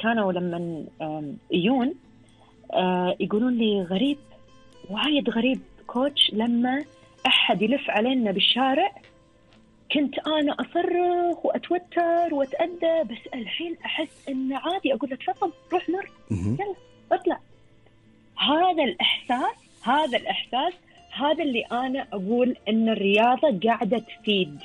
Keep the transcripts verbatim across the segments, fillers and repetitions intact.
كانوا لما يجون يقولون لي غريب، وايد غريب كوتش، لما أحد يلف علينا بالشارع كنت أنا أصرخ وأتوتر وأتأذى، بس الحين أحس إنه عادي، أقول له تفضل روح مر، يلا اطلع. هذا الإحساس هذا الإحساس هذا اللي أنا أقول إن الرياضة قاعدة تفيد.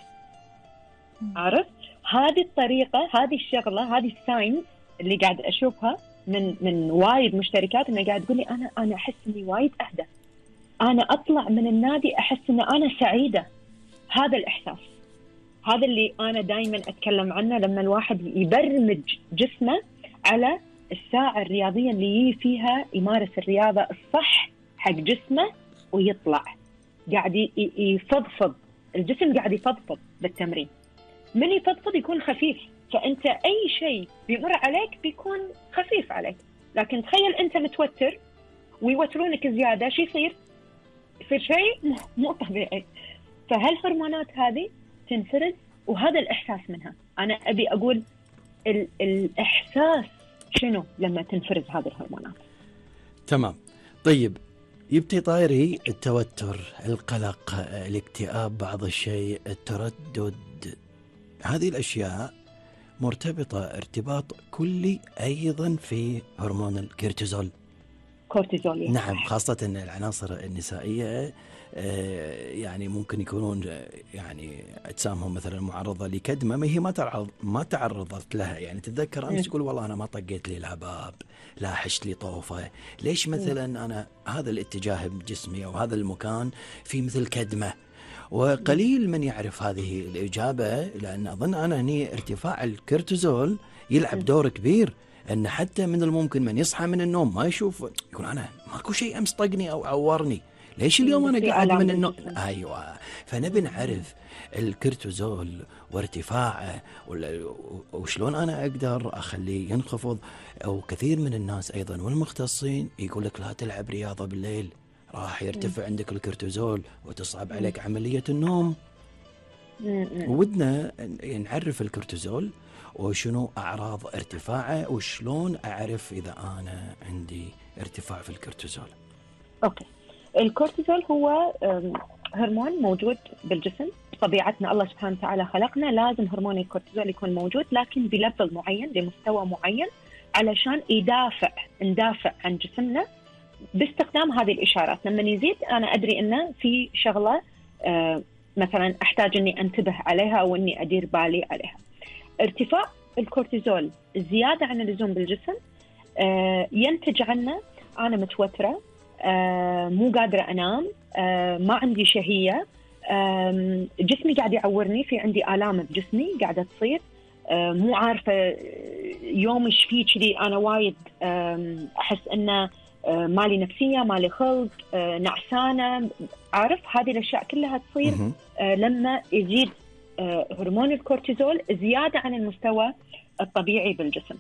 عرفت؟ هذه الطريقة، هذه الشغلة، هذه الساينس اللي قاعد أشوفها من من وايد مشتركات، إنه قاعد تقول لي أنا أنا أحس إني وايد أهدى، أنا أطلع من النادي أحس إن أنا سعيدة. هذا الإحساس هذا اللي أنا دايما أتكلم عنه، لما الواحد يبرمج جسمه على الساعة الرياضية اللي يجي فيها يمارس الرياضة الصح حق جسمه ويطلع قاعد يفضفض، الجسم قاعد يفضفض بالتمرين. من يفضفض يكون خفيف، فأنت أي شيء بيمر عليك بيكون خفيف عليك. لكن تخيل أنت متوتر ويوترونك زيادة، شو يصير؟ يصير شيء مو طبيعي. فهالهرمونات هذه تنفرز، وهذا الإحساس منها. أنا أبي أقول ال الإحساس شنو لما تنفرز هذه الهرمونات. تمام. طيب يبتي طايري التوتر، القلق، الاكتئاب، بعض الشيء، التردد، هذه الأشياء مرتبطة ارتباط كلي أيضا في هرمون الكورتيزول. كورتيزول يعني. نعم، خاصة أن العناصر النسائية يعني ممكن يكونون يعني أجسامهم مثلا معرضة لكدمة ما هي ما تعرض ما تعرضت لها. يعني تتذكر أمس تقول والله أنا ما طقيت لي الهباب، لا حشت لي طوفة، ليش مثلا أنا هذا الاتجاه بجسمي أو هذا المكان في مثل كدمة؟ وقليل من يعرف هذه الإجابة، لأن أظن أنا هني ارتفاع الكورتيزول يلعب دور كبير، أن حتى من الممكن من يصحى من النوم ما يشوف، يقول أنا ماكو شيء أمس طقني أو عورني، ليش اليوم أنا قاعد من النوم؟ أيوة. فنبي نعرف الكورتيزول وارتفاعه وشلون أنا أقدر أخليه ينخفض. أو كثير من الناس أيضا والمختصين يقول لك لا تلعب رياضة بالليل، راح يرتفع عندك الكورتيزول وتصعب عليك عملية النوم. ودنا نعرف الكورتيزول وشنو أعراض ارتفاعه وشلون أعرف إذا أنا عندي ارتفاع في الكورتيزول. أوكي. الكورتيزول هو هرمون موجود بالجسم، طبيعتنا الله سبحانه وتعالى خلقنا لازم هرمون الكورتيزول يكون موجود، لكن بليفل معين، بمستوى معين، علشان يدافع ندافع عن جسمنا باستخدام هذه الإشارات. لما يزيد أنا أدري إنه في شغلة آه مثلا أحتاج إني أنتبه عليها أو إني أدير بالي عليها. ارتفاع الكورتيزول زيادة عن اللزوم بالجسم آه ينتج عنه أنا متوترة، آه مو قادرة أنام، آه ما عندي شهية، آه جسمي قاعد يعورني، في عندي آلام بجسمي قاعدة تصير، آه مو عارفة يوم إيش فيه كذي، أنا وايد آه أحس إنه آه مالي نفسية، مالي خلق، آه نعسانة. عارف هذه الأشياء كلها تصير آه لما يزيد آه هرمون الكورتيزول زيادة عن المستوى الطبيعي بالجسم.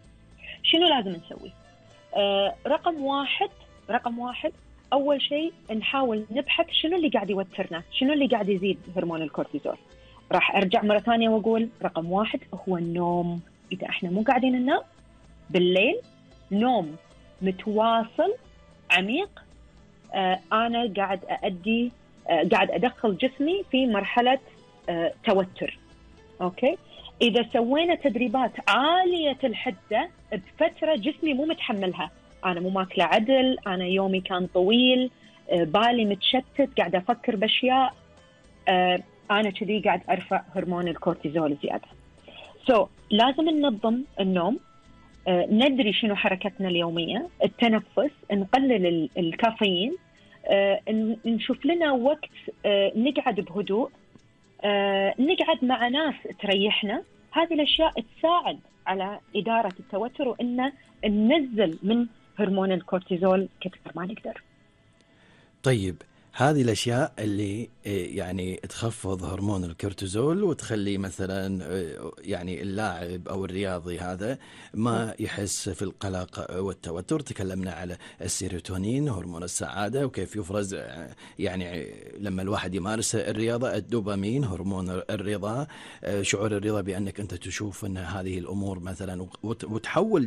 شنو لازم نسوي؟ آه رقم واحد رقم واحد أول شيء نحاول نبحث شنو اللي قاعد يوترنا، شنو اللي قاعد يزيد هرمون الكورتيزول. راح أرجع مرة ثانية وأقول رقم واحد هو النوم. إذا إحنا مو قاعدين ننام بالليل، نوم متواصل عميق، آه أنا قاعد أؤدي آه قاعد أدخل جسمي في مرحلة آه توتر. أوكي. إذا سوينا تدريبات عالية الحدة بفترة جسمي مو متحملها، أنا مو ماكلة عدل، أنا يومي كان طويل، آه بالي متشتت، قاعد أفكر بأشياء، آه أنا كذي قاعد أرفع هرمون الكورتيزول زيادة. سو so, لازم ننظم النوم، آه ندري شنو حركتنا اليومية، التنفس، نقلل الكافيين، آه نشوف لنا وقت آه نقعد بهدوء، آه نقعد مع ناس تريحنا. هذه الأشياء تساعد على إدارة التوتر وإن ننزل من هرمون الكورتيزول كثر ما نقدر. طيب هذه الأشياء اللي يعني تخفض هرمون الكورتيزول وتخلي مثلا يعني اللاعب أو الرياضي هذا ما يحس في القلق والتوتر. تكلمنا على السيروتونين هرمون السعادة وكيف يفرز يعني لما الواحد يمارس الرياضة، الدوبامين هرمون الرضا، شعور الرضا بأنك أنت تشوف أن هذه الأمور مثلا وتحول